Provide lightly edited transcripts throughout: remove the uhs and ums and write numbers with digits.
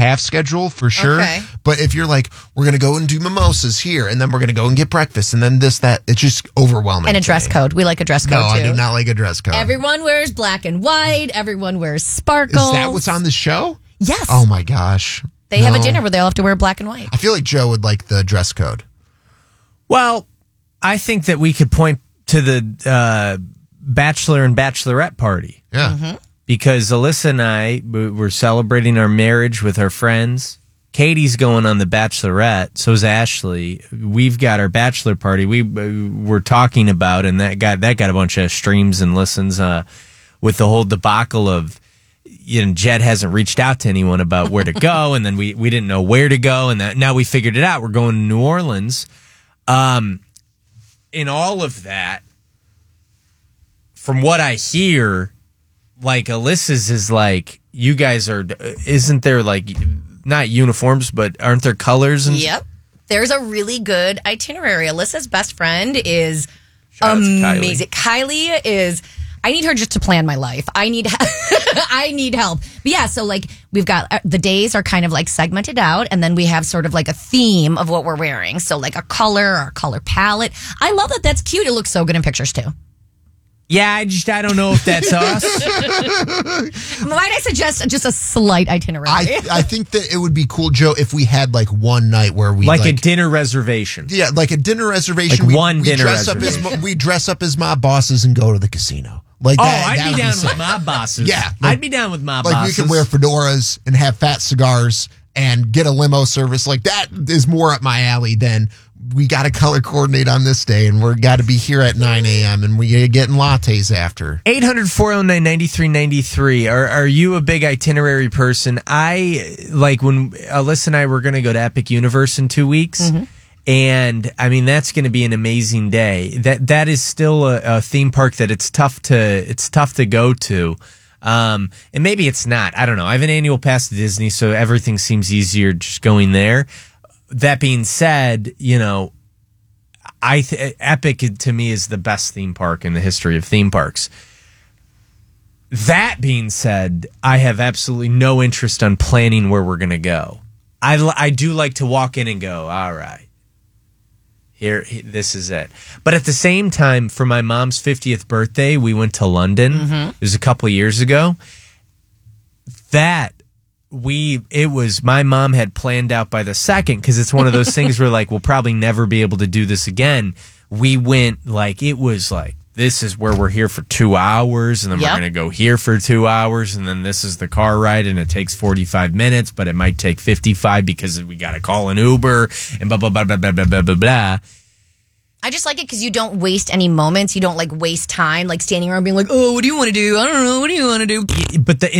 half schedule for sure. Okay. But if you're like, we're going to go and do mimosas here, and then we're going to go and get breakfast, and then this, that, it's just overwhelming. And a to dress me. code. We like a dress code, No, too. I do not like a dress code. Everyone wears black and white. Everyone wears sparkles. Is that what's on the show? Yes. Oh, my gosh. They have a No. dinner where they all have to wear black and white. I feel like Joe would like the dress code. Well, I think that we could point to the bachelor and bachelorette party. Yeah. Mm-hmm. Because Alyssa and I were celebrating our marriage with our friends. Katie's going on the bachelorette. So is Ashley. We've got our bachelor party. We were talking about, and that got a bunch of streams and listens with the whole debacle of, Jed hasn't reached out to anyone about where to go, and then we didn't know where to go, and now we figured it out. We're going to New Orleans. In all of that, from what I hear, like Alyssa's is like, you guys are, isn't there like, not uniforms, but aren't there colors? And Yep. There's a really good itinerary. Alyssa's best friend is Shout out to Kylie. amazing. Kylie is, I need her just to plan my life. I need help. But yeah, so like we've got, the days are kind of like segmented out, and then we have sort of like a theme of what we're wearing. So like a color or a color palette. I love that. That's cute. It looks so good in pictures too. Yeah, I don't know if that's us. Might I suggest just a slight itinerary? I think that it would be cool, Joe, if we had like one night where we like a dinner reservation. Yeah, like a dinner reservation. Like one dinner dress reservation. Up we dress up as my bosses and go to the casino. Like I'd that be would down sick. with my bosses. Yeah, I'd be down with my Like bosses. we can wear fedoras and have fat cigars and get a limo service. Like that is more up my alley than we got to color coordinate on this day and we're got to be here at 9 a.m. and we getting lattes after. 800-409-9393. Are you a big itinerary person? I like when Alyssa and I were going to go to Epic Universe in 2 weeks. Mm-hmm. And I mean, that's going to be an amazing day. That is still a theme park that it's tough to go to. And maybe it's not. I don't know. I have an annual pass to Disney, so everything seems easier just going there. That being said, Epic to me is the best theme park in the history of theme parks. That being said, I have absolutely no interest on planning where we're going to go. I do like to walk in and go, all right, here, this is it. But at the same time, for my mom's 50th birthday, we went to London. Mm-hmm. It was a couple of years ago. My mom had planned out by the second, because it's one of those things where like, we'll probably never be able to do this again. We went like, it was like, this is where we're here for 2 hours, and then we're going to go here for 2 hours, and then this is the car ride, and it takes 45 minutes, but it might take 55 because we got to call an Uber, and blah, blah, blah, blah, blah, blah, blah, blah, blah. I just like it because you don't waste any moments. You don't like waste time, like standing around being like, oh, what do you want to do? I don't know. What do you want to do? But did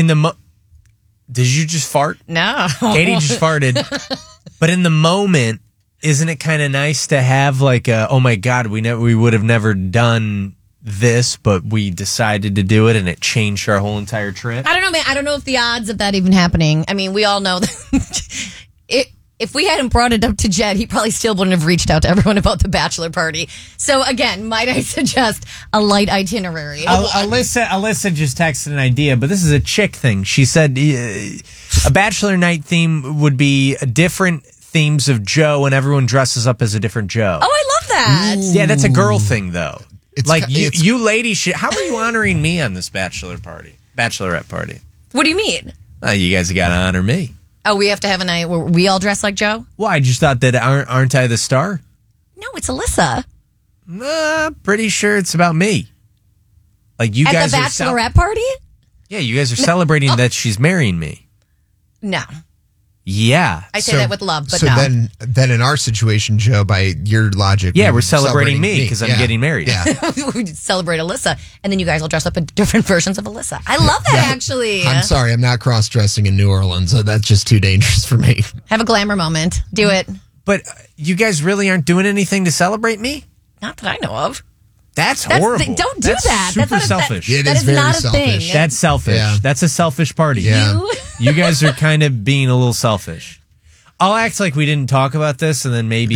you just fart? No. Katie just farted. But in the moment, isn't it kind of nice to have like oh my God, we would have never done this, but we decided to do it and it changed our whole entire trip? I don't know, man. I don't know if the odds of that even happening. I mean, we all know that if we hadn't brought it up to Jed, he probably still wouldn't have reached out to everyone about the bachelor party. So again, might I suggest a light itinerary? Alyssa just texted an idea, but this is a chick thing. She said a bachelor night theme would be different themes of Joe, and everyone dresses up as a different Joe. Oh, I love that. Yeah, that's a girl thing, though. It's like it's- you ladies should. How are you honoring me on this bachelorette party? What do you mean? You guys got to honor me. Oh, we have to have a night where we all dress like Joe? Well, I just thought that aren't I the star? No, it's Alyssa. Pretty sure it's about me. Like you At guys the are bachelorette party? yeah, you guys are celebrating that she's marrying me. No. Yeah. I say that with love, but so no. then in our situation, Joe, by your logic, Yeah, we we're celebrating me because I'm Yeah. getting married. Yeah. we celebrate Alyssa, and then you guys will dress up in different versions of Alyssa. I love that, actually. I'm sorry, I'm not cross-dressing in New Orleans. That's just too dangerous for me. Have a glamour moment. Do it. But you guys really aren't doing anything to celebrate me? Not that I know of. That's That's horrible. don't do That's that. Super That's not selfish. It that is is very not a selfish. thing. That's selfish. Yeah. That's a selfish party. Yeah. You guys are kind of being a little selfish. I'll act like we didn't talk about this, and then maybe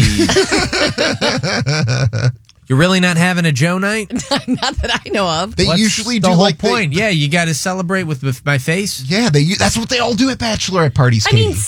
you're really not having a Joe night. Not that I know of. They What's usually the do whole like point. Yeah, you got to celebrate with my face. Yeah, that's what they all do at bachelorette parties. I mean, Katie.